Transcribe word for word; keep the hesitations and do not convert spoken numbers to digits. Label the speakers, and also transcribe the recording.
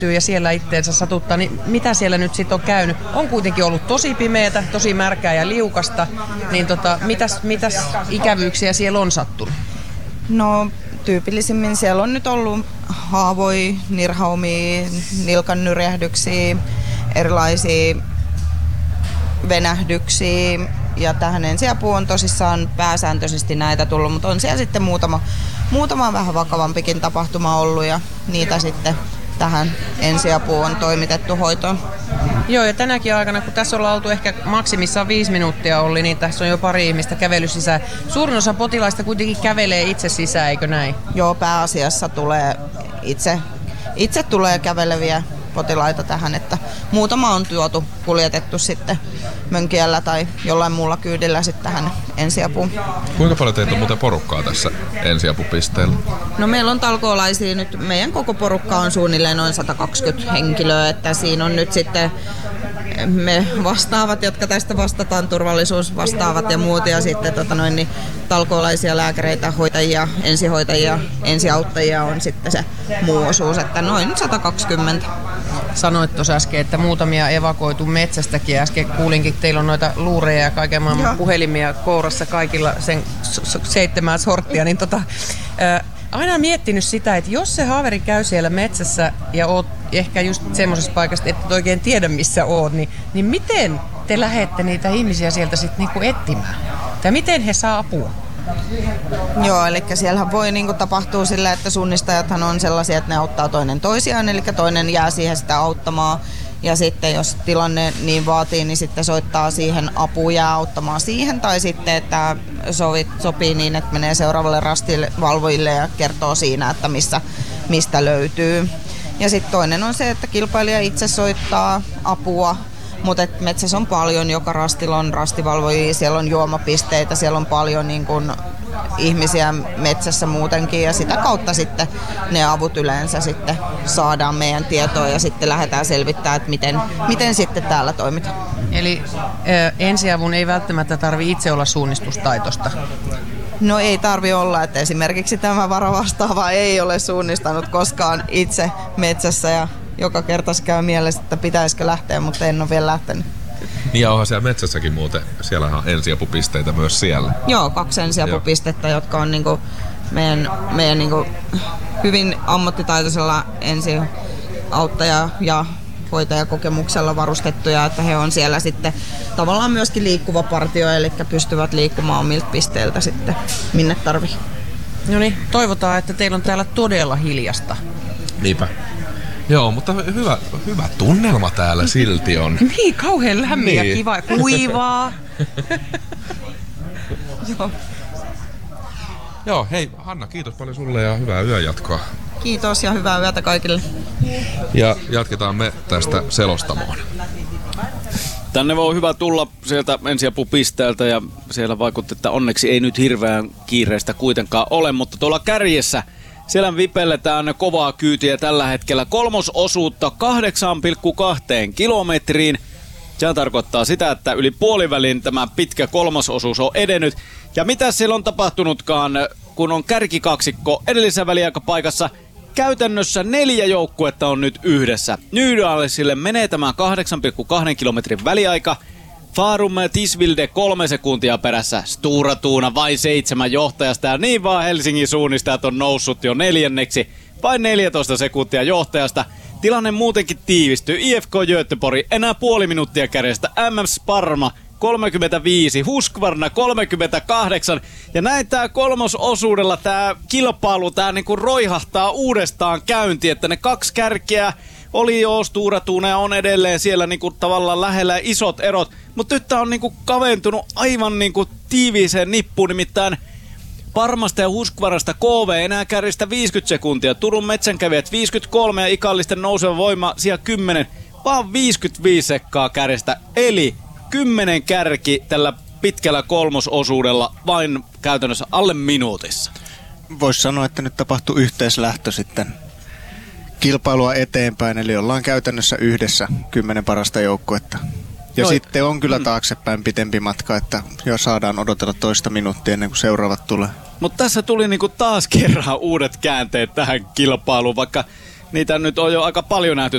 Speaker 1: ja siellä itteensä satuttaa, niin mitä siellä nyt sitten on käynyt? On kuitenkin ollut tosi pimeätä, tosi märkää ja liukasta, niin tota, mitäs, mitäs ikävyyksiä siellä on sattunut?
Speaker 2: No tyypillisimmin siellä on nyt ollut haavoja, nirhaumia, nilkan nyrjähdyksiä, erilaisia venähdyksiä ja tähän ensiapuun on tosissaan pääsääntöisesti näitä tullut, mutta on siellä sitten muutama, muutama vähän vakavampikin tapahtuma ollut ja niitä sitten tähän ensiapuun on toimitettu hoitoon.
Speaker 1: Joo, ja tänäkin aikana, kun tässä ollaan oltu ehkä maksimissaan viisi minuuttia oli, niin tässä on jo pari ihmistä kävellyt sisään. Suurin osa potilaista kuitenkin kävelee itse sisään, eikö näin?
Speaker 2: Joo, pääasiassa tulee itse, itse tulee käveleviä potilaita tähän, että muutama on tuotu, kuljetettu sitten mönkiällä tai jollain muulla kyydillä sitten tähän ensiapuun.
Speaker 3: Kuinka paljon teitä on muuten porukkaa tässä ensiapupisteellä?
Speaker 2: No meillä on talkoolaisia nyt, meidän koko porukka on suunnilleen noin sata kaksikymmentä henkilöä, että siinä on nyt sitten me vastaavat, jotka tästä vastataan, turvallisuus vastaavat ja muut, ja sitten tota noin, niin talkoolaisia lääkäreitä, hoitajia, ensihoitajia, ensiauttajia on sitten se muu osuus, että noin sata kaksikymmentä.
Speaker 1: Sanoit tuossa äsken, että muutamia evakuoitu metsästäkin. Äsken kuulinkin, että teillä on noita luureja ja kaiken maailman Joo. puhelimia kourassa kaikilla sen seitsemän sorttia. Niin tota, ää, aina miettinyt sitä, että jos se haaveri käy siellä metsässä ja oot ehkä just semmoisessa paikassa, että et oikein tiedä missä oot, niin, niin miten te lähette niitä ihmisiä sieltä sitten niinku etsimään? Tai miten he saa apua?
Speaker 2: Joo, eli siellähän voi niin kuin tapahtua sillä, että suunnistajathan on sellaisia, että ne auttaa toinen toisiaan, eli toinen jää siihen sitä auttamaan. Ja sitten jos tilanne niin vaatii, niin sitten soittaa siihen apua jää auttamaan siihen. Tai sitten, että sovit, sopii niin, että menee seuraavalle rastivalvojille ja kertoo siinä, että missä, mistä löytyy. Ja sitten toinen on se, että kilpailija itse soittaa apua. Mutta metsässä on paljon, joka rastilla on rastivalvojia, siellä on juomapisteitä, siellä on paljon niin kun, ihmisiä metsässä muutenkin ja sitä kautta sitten ne avut yleensä sitten saadaan meidän tietoon ja sitten lähdetään selvittämään, että miten, miten sitten täällä toimitaan.
Speaker 1: Eli ö, ensiavun ei välttämättä tarvitse itse olla suunnistustaitosta?
Speaker 2: No ei tarvi olla, että esimerkiksi tämä varavastaava ei ole suunnistanut koskaan itse metsässä ja joka kerta se käy mielessä, että pitäisikö lähteä, mutta en ole vielä lähtenyt.
Speaker 3: Niin ja onhan siellä metsässäkin muuten, siellä on ensiapupisteitä myös siellä.
Speaker 2: Joo, kaksi ensiapupistettä, Joo. jotka on niinku meidän, meidän niinku hyvin ammattitaitoisella ensiauttaja- ja hoitajakokemuksella varustettuja, että he on siellä sitten tavallaan myöskin liikkuva partio, eli pystyvät liikkumaan omilta pisteiltä sitten minne tarvii.
Speaker 1: No niin, toivotaan, että teillä on täällä todella hiljasta.
Speaker 3: Niinpä. Joo, mutta hyvä, hyvä tunnelma täällä silti on.
Speaker 1: Niin, kauhean lämmin niin. ja kiva, kuivaa.
Speaker 2: Joo.
Speaker 3: Joo, hei Hanna, kiitos paljon sulle ja hyvää yönjatkoa.
Speaker 2: Kiitos ja hyvää yötä kaikille.
Speaker 3: Ja jatketaan me tästä selostamoon.
Speaker 4: Tänne voi hyvä tulla sieltä ensiapupisteeltä ja siellä vaikutti, että onneksi ei nyt hirveän kiireistä kuitenkaan ole, mutta tuolla kärjessä siellä vipelletään kovaa kyytiä tällä hetkellä kolmososuutta kahdeksan pilkku kaksi kilometriin. Se tarkoittaa sitä, että yli puolivälin tämä pitkä kolmososuus on edennyt. Ja mitä siellä on tapahtunutkaan, kun on kärkikaksikko edellisessä väliaikapaikassa, käytännössä neljä joukkuetta on nyt yhdessä. Nydalsille menee tämä kahdeksan pilkku kaksi kilometrin väliaika. Farum Tisvilde kolme sekuntia perässä, Stora Tuuna vain seitsemän johtajasta ja niin vaan Helsingin suunnistajat on noussut jo neljänneksi, vain neljätoista sekuntia johtajasta. Tilanne muutenkin tiivistyy, I F K Göteborg enää puoli minuuttia kärjestä, M M Sparma kolmekymmentäviisi, Husqvarna kolmekymmentäkahdeksan ja näin tää kolmososuudella tää kilpailu tää niinku roihahtaa uudestaan käyntiin, että ne kaksi kärkeä oli jo Stora Tuuna ja on edelleen siellä niinku tavallaan lähellä isot erot, mutta nyt tää on niinku kaventunut aivan niinku tiiviiseen nippuun, nimittäin Parmasta ja Husqvarnasta K V enää kärjistä viisikymmentä sekuntia, Turun metsänkävijät viisikymmentäkolme ja Ikallisten nouseva voima siellä kymmenen, vaan viisikymmentäviisi sekkaa kärjestä, eli kymmenen kärki tällä pitkällä kolmososuudella vain käytännössä alle minuutissa.
Speaker 5: Voisi sanoa, että nyt tapahtui yhteislähtö sitten kilpailua eteenpäin, eli ollaan käytännössä yhdessä kymmenen parasta joukkuetta. Ja Noin. Sitten on kyllä taaksepäin pitempi matka, että jo saadaan odotella toista minuuttia ennen kuin seuraavat tulee.
Speaker 4: Mutta tässä tuli niinku taas kerran uudet käänteet tähän kilpailuun, vaikka niitä nyt on jo aika paljon nähty